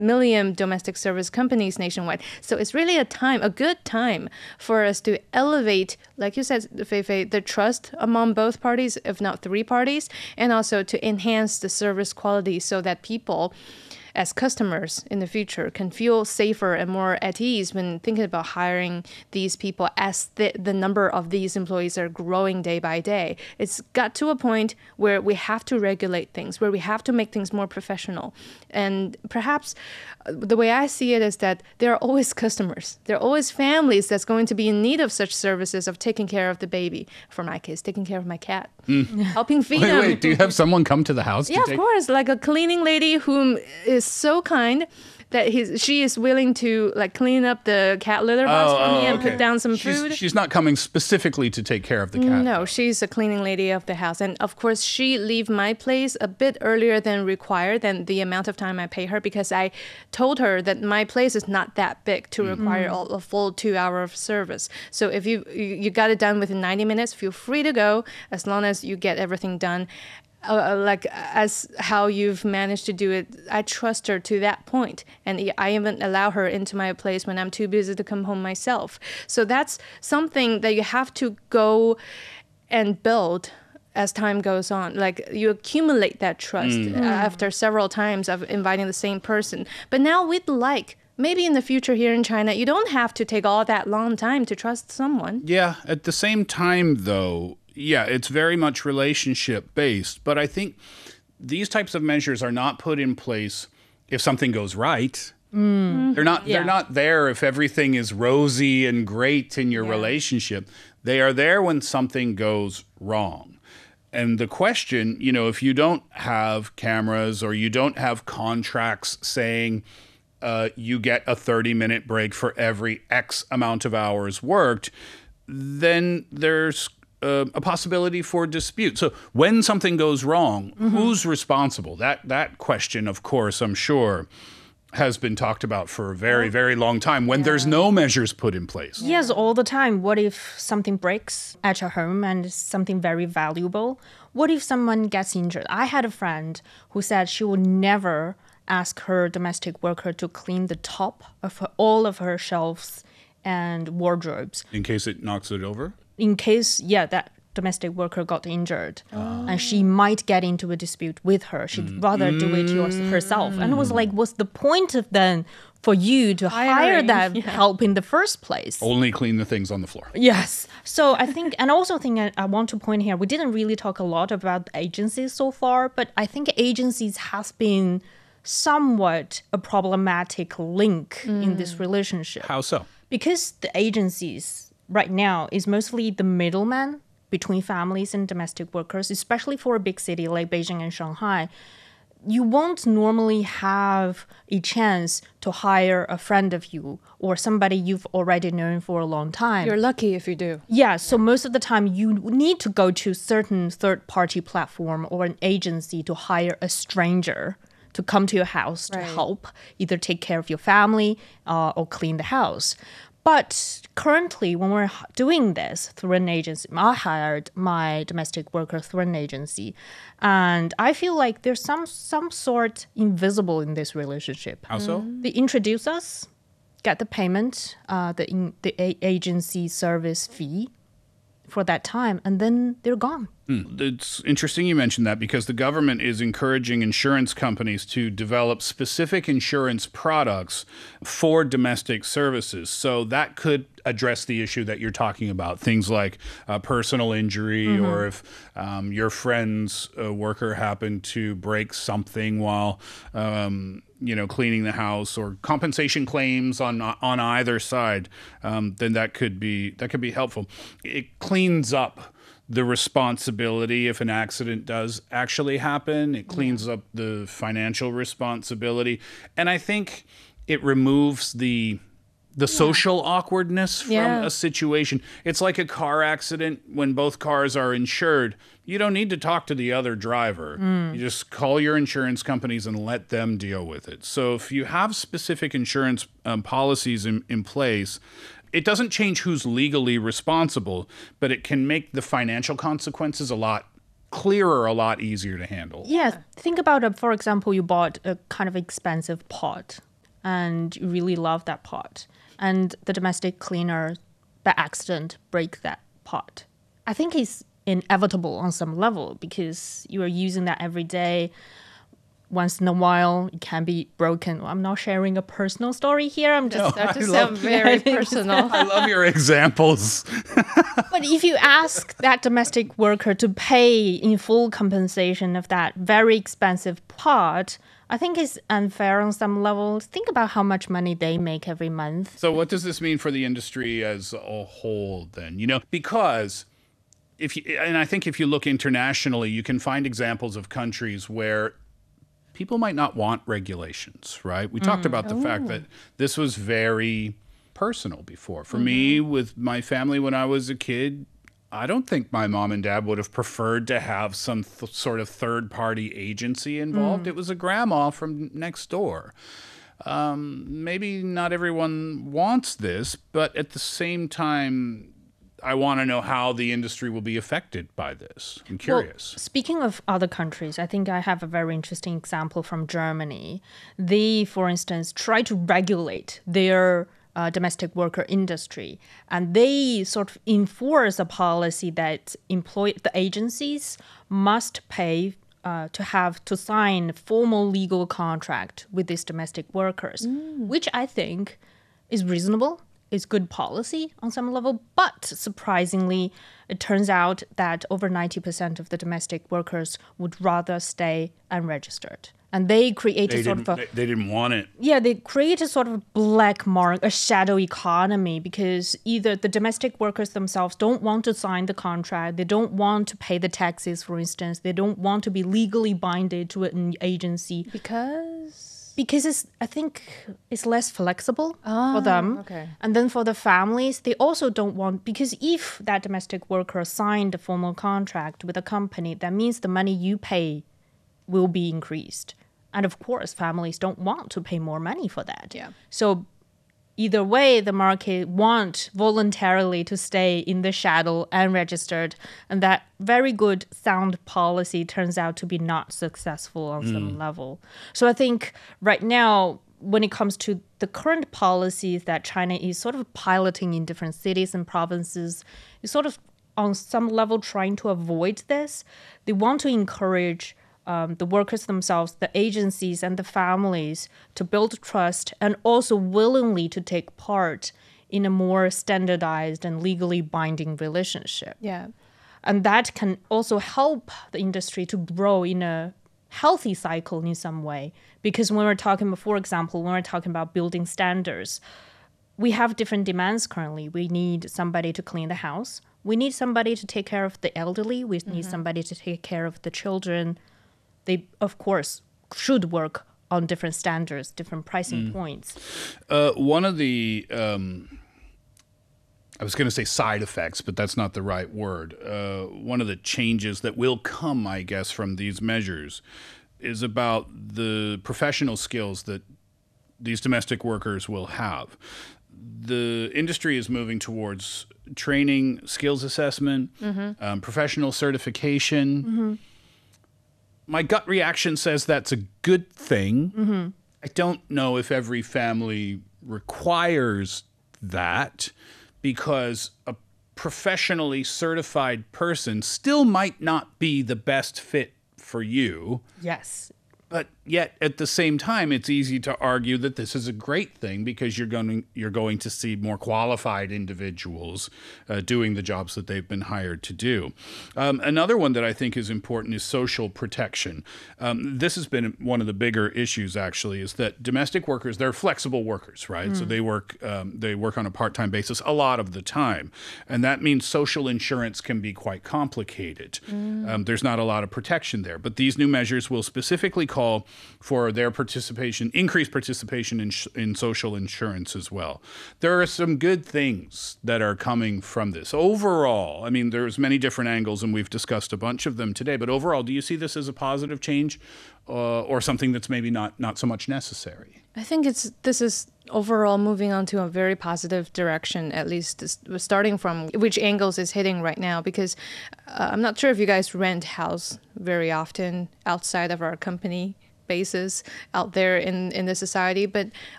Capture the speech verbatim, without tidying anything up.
million domestic service companies nationwide. So it's really a time, a good time for us to elevate, like you said, Fei Fei, the trust among both parties, if not three parties, and also to enhance the service quality so that people as customers in the future can feel safer and more at ease when thinking about hiring these people as the, the number of these employees are growing day by day. It's got to a point where we have to regulate things, where we have to make things more professional. And perhaps the way I see it is that there are always customers. There are always families that's going to be in need of such services of taking care of the baby. For my case, taking care of my cat, mm. helping feed wait, them. Wait, do you have someone come to the house? Yeah, to of take- course. Like a cleaning lady whom is so kind that he's, she is willing to like clean up the cat litter box oh, for me oh, and okay. put down some she's, food. She's not coming specifically to take care of the cat. No, she's a cleaning lady of the house. And of course, she leave my place a bit earlier than required, than the amount of time I pay her, because I told her that my place is not that big to require mm. a full two hour of service. So if you, you, you got it done within ninety minutes, feel free to go as long as you get everything done. Uh, like as how you've managed to do it, I trust her to that point, and I even allow her into my place when I'm too busy to come home myself. So that's something that you have to go and build as time goes on. Like you accumulate that trust mm. after several times of inviting the same person. But now we'd like, maybe in the future here in China, you don't have to take all that long time to trust someone. Yeah, at the same time though, yeah, it's very much relationship based, but I think these types of measures are not put in place if something goes right. Mm. They're not yeah. they're not there if everything is rosy and great in your yeah. relationship. They are there when something goes wrong. And the question, you know, if you don't have cameras or you don't have contracts saying uh, you get a thirty minute break for every X amount of hours worked, then there's Uh, a possibility for dispute. So when something goes wrong, mm-hmm. who's responsible? That that question, of course, I'm sure, has been talked about for a very, very long time when yeah. there's no measures put in place. Yes, all the time. What if something breaks at your home and it's something very valuable? What if someone gets injured? I had a friend who said she would never ask her domestic worker to clean the top of her, all of her shelves and wardrobes. In case it knocks it over? In case, yeah, that domestic worker got injured oh. and she might get into a dispute with her. She'd mm. rather do it yours, herself. And it was like, what's the point of then for you to Hiring, hire that yeah. help in the first place? Only clean the things on the floor. Yes. So I think, and also think I, I want to point here, we didn't really talk a lot about agencies so far, but I think agencies has been somewhat a problematic link mm. in this relationship. How so? Because the agencies right now is mostly the middleman between families and domestic workers, especially for a big city like Beijing and Shanghai. You won't normally have a chance to hire a friend of you or somebody you've already known for a long time. You're lucky if you do. Yeah, so most of the time you need to go to certain third-party platform or an agency to hire a stranger to come to your house to right. help either take care of your family uh, or clean the house. But currently, when we're doing this through an agency, I hired my domestic worker through an agency. And I feel like there's some some sort invisible in this relationship. How so? They introduce us, get the payment, uh, the, in, the a- agency service fee for that time, and then they're gone. Hmm. It's interesting you mentioned that because the government is encouraging insurance companies to develop specific insurance products for domestic services. So that could address the issue that you're talking about, things like uh, personal injury mm-hmm. or if um, your friend's uh, worker happened to break something while um, you know, cleaning the house, or compensation claims on on either side, um, then that could be that could be helpful. It cleans up the responsibility if an accident does actually happen. It cleans yeah. up the financial responsibility, and I think it removes the the yeah. social awkwardness from yeah. a situation. It's like a car accident when both cars are insured. You don't need to talk to the other driver. Mm. You just call your insurance companies and let them deal with it. So if you have specific insurance um, policies in, in place, it doesn't change who's legally responsible, but it can make the financial consequences a lot clearer, a lot easier to handle. Yeah, think about it. For example, you bought a kind of expensive pot and you really love that pot, and the domestic cleaner by accident break that pot. I think it's inevitable on some level because you are using that every day. Once in a while, it can be broken. Well, I'm not sharing a personal story here. I'm just That I just love- sound very personal. I love your examples. But if you ask that domestic worker to pay in full compensation of that very expensive pot, I think it's unfair on some level. Think about how much money they make every month. So what does this mean for the industry as a whole then? You know, because if you, and I think if you look internationally, you can find examples of countries where people might not want regulations, right? We talked about the fact that this was very personal before. For me, with my family when I was a kid, I don't think my mom and dad would have preferred to have some th- sort of third-party agency involved. It was a grandma from next door. Um, maybe not everyone wants this, but at the same time, I want to know how the industry will be affected by this. I'm curious. Well, speaking of other countries, I think I have a very interesting example from Germany. They, for instance, try to regulate their uh, domestic worker industry, and they sort of enforce a policy that employ the agencies must pay uh, to have to sign formal legal contract with these domestic workers, which I think is reasonable. Is good policy on some level, but surprisingly, it turns out that over ninety percent of the domestic workers would rather stay unregistered. And they create They a sort didn't, of a, they, they didn't want it. yeah, they create a sort of black mark, a shadow economy, because either the domestic workers themselves don't want to sign the contract, they don't want to pay the taxes, for instance, they don't want to be legally binded to an agency. Because Because it's, I think it's less flexible for them. okay. And then for the families, they also don't want, because if that domestic worker signed a formal contract with a company, that means the money you pay will be increased. And of course, families don't want to pay more money for that. Yeah. So either way, the market want voluntarily to stay in the shadow unregistered, and that very good sound policy turns out to be not successful on some level. So I think right now, when it comes to the current policies that China is sort of piloting in different cities and provinces, is sort of on some level trying to avoid this. They want to encourage Um, the workers themselves, the agencies, and the families to build trust and also willingly to take part in a more standardized and legally binding relationship. yeah. And that can also help the industry to grow in a healthy cycle in some way. Because when we're talking, for example, when we're talking about building standards, we have different demands currently. We need somebody to clean the house. We need somebody to take care of the elderly. We need somebody to take care of the children. They, of course, should work on different standards, different pricing points. Uh, one of the, um, I was going to say side effects, but that's not the right word. Uh, one of the changes that will come, I guess, from these measures is about the professional skills that these domestic workers will have. The industry is moving towards training, skills assessment, um, professional certification. My gut reaction says that's a good thing. I don't know if every family requires that, because a professionally certified person still might not be the best fit for you. Yes. But yet, at the same time, it's easy to argue that this is a great thing because you're going you're going to see more qualified individuals uh, doing the jobs that they've been hired to do. Um, another one that I think is important is social protection. Um, this has been one of the bigger issues, actually, is that domestic workers, they're flexible workers, right? So they work um, they work on a part-time basis a lot of the time, and that means social insurance can be quite complicated. Um, there's not a lot of protection there, but these new measures will specifically call for their participation, increased participation in, sh- in social insurance as well. There are some good things that are coming from this. Overall, I mean, there's many different angles, and we've discussed a bunch of them today, but overall, do you see this as a positive change uh, or something that's maybe not, not so much necessary? I think it's this is overall moving on to a very positive direction, at least this, starting from which angles is hitting right now, because uh, I'm not sure if you guys rent house very often outside of our company bases out there in, in the society, but